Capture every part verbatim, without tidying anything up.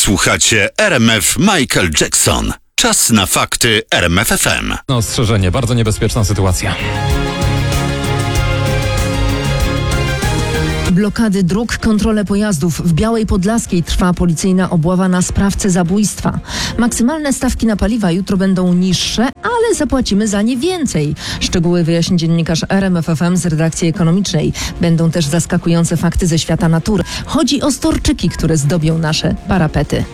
Słuchacie R M F Michael Jackson. Czas na fakty R M F F M. No, ostrzeżenie, bardzo niebezpieczna sytuacja. Blokady dróg, kontrole pojazdów. W Białej Podlaskiej trwa policyjna obława na sprawcę zabójstwa. Maksymalne stawki na paliwa jutro będą niższe, ale zapłacimy za nie więcej. Szczegóły wyjaśni dziennikarz R M F F M z redakcji ekonomicznej. Będą też zaskakujące fakty ze świata natury. Chodzi o storczyki, które zdobią nasze parapety.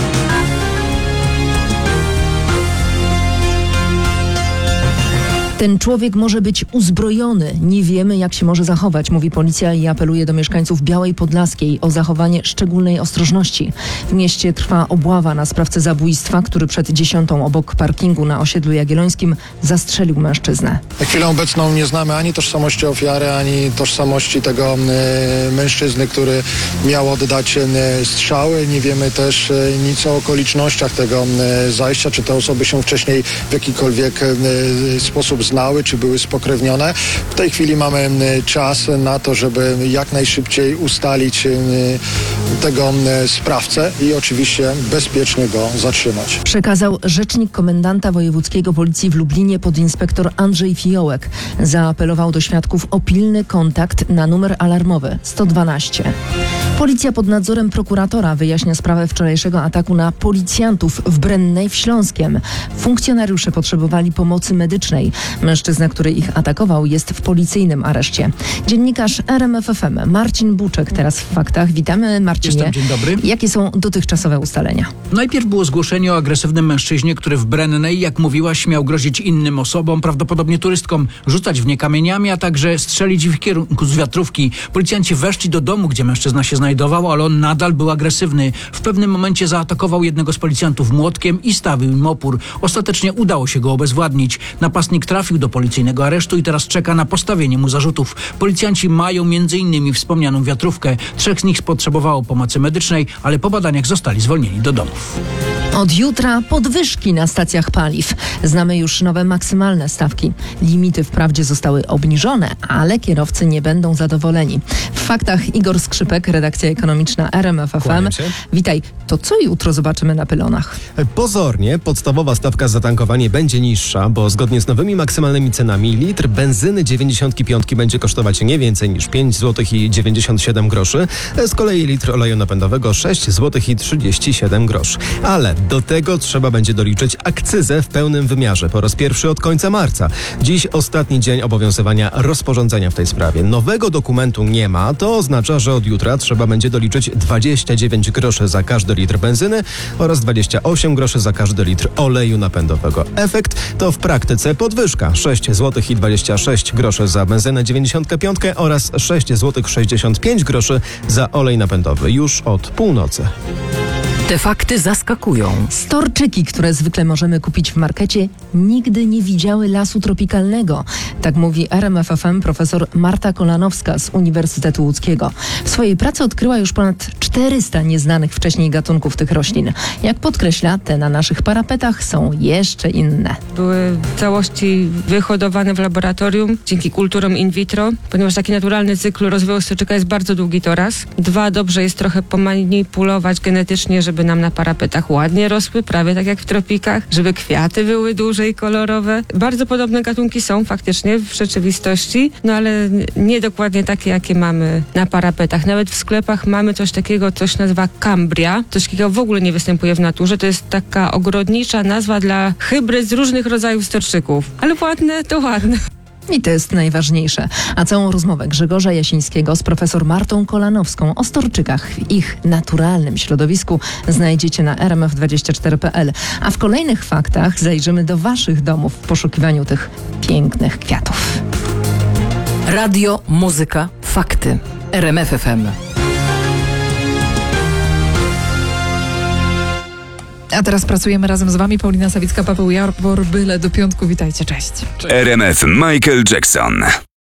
Ten człowiek może być uzbrojony. Nie wiemy, jak się może zachować, mówi policja i apeluje do mieszkańców Białej Podlaskiej o zachowanie szczególnej ostrożności. W mieście trwa obława na sprawcę zabójstwa, który przed dziesiątą obok parkingu na osiedlu Jagiellońskim zastrzelił mężczyznę. Na chwilę obecną nie znamy ani tożsamości ofiary, ani tożsamości tego y, mężczyzny, który miał oddać y, strzały. Nie wiemy też y, nic o okolicznościach tego y, zajścia, czy te osoby się wcześniej w jakikolwiek y, sposób znały, czy były spokrewnione. W tej chwili mamy czas na to, żeby jak najszybciej ustalić tego sprawcę i oczywiście bezpiecznie go zatrzymać. Przekazał rzecznik komendanta wojewódzkiego policji w Lublinie podinspektor Andrzej Fiołek. Zaapelował do świadków o pilny kontakt na numer alarmowy sto dwanaście. Policja pod nadzorem prokuratora wyjaśnia sprawę wczorajszego ataku na policjantów w Brennej w Śląskiem. Funkcjonariusze potrzebowali pomocy medycznej. Mężczyzna, który ich atakował, jest w policyjnym areszcie. Dziennikarz R M F F M Marcin Buczek teraz w faktach. Witamy, Marcinie. Jestem, dzień dobry. Jakie są dotychczasowe ustalenia? Najpierw było zgłoszenie o agresywnym mężczyźnie, który w Brennej, jak mówiłaś, miał grozić innym osobom, prawdopodobnie turystkom, rzucać w nie kamieniami, a także strzelić w ich kierunku z wiatrówki. Policjanci weszli do domu, gdzie mężczyzna się znajdował, ale on nadal był agresywny. W pewnym momencie zaatakował jednego z policjantów młotkiem i stawił im opór. Ostatecznie udało się go obezwładnić. Napastnik trafił do policyjnego aresztu i teraz czeka na postawienie mu zarzutów. Policjanci mają między innymi wspomnianą wiatrówkę. Trzech z nich potrzebowało pomocy medycznej, ale po badaniach zostali zwolnieni do domów. Od jutra podwyżki na stacjach paliw. Znamy już nowe maksymalne stawki. Limity wprawdzie zostały obniżone, ale kierowcy nie będą zadowoleni. W faktach Igor Skrzypek, redakcja ekonomiczna R M F F M. Witaj. To co jutro zobaczymy na pylonach? Pozornie podstawowa stawka za tankowanie będzie niższa, bo zgodnie z nowymi maksymalnymi cenami litr benzyny dziewięćdziesiąt pięć będzie kosztować nie więcej niż pięć złotych i dziewięćdziesiąt siedem groszy. Z kolei litr oleju napędowego sześć złotych i trzydzieści siedem groszy. Ale do tego trzeba będzie doliczyć akcyzę w pełnym wymiarze po raz pierwszy od końca marca. Dziś ostatni dzień obowiązywania rozporządzenia w tej sprawie. Nowego dokumentu nie ma, to oznacza, że od jutra trzeba będzie doliczyć dwadzieścia dziewięć groszy za każdy litr benzyny oraz dwadzieścia osiem groszy za każdy litr oleju napędowego. Efekt to w praktyce podwyżka sześć złotych i dwadzieścia sześć groszy za benzynę dziewięćdziesiąt pięć oraz sześć złotych sześćdziesiąt pięć groszy za olej napędowy już od północy. Te fakty zaskakują. Storczyki, które zwykle możemy kupić w markecie, nigdy nie widziały lasu tropikalnego. Tak mówi R M F F M profesor Marta Kolanowska z Uniwersytetu Łódzkiego. W swojej pracy odkryła już ponad czterysta nieznanych wcześniej gatunków tych roślin. Jak podkreśla, te na naszych parapetach są jeszcze inne. Były w całości wyhodowane w laboratorium dzięki kulturom in vitro, ponieważ taki naturalny cykl rozwoju storczyka jest bardzo długi to raz. Dwa, dobrze jest trochę pomanipulować genetycznie, żeby żeby nam na parapetach ładnie rosły, prawie tak jak w tropikach, żeby kwiaty były duże i kolorowe. Bardzo podobne gatunki są faktycznie w rzeczywistości, no ale nie dokładnie takie, jakie mamy na parapetach. Nawet w sklepach mamy coś takiego, coś się nazywa Cambria. Coś takiego w ogóle nie występuje w naturze. To jest taka ogrodnicza nazwa dla hybryd z różnych rodzajów storczyków. Ale ładne to ładne. I to jest najważniejsze. A całą rozmowę Grzegorza Jasińskiego z profesor Martą Kolanowską o storczykach w ich naturalnym środowisku znajdziecie na r m f dwadzieścia cztery kropka p l. A w kolejnych faktach zajrzymy do waszych domów w poszukiwaniu tych pięknych kwiatów. Radio, muzyka, fakty. R M F F M. A teraz pracujemy razem z wami. Paulina Sawicka, Paweł Jarbor, byle do piątku. Witajcie, cześć. R M F Michael Jackson.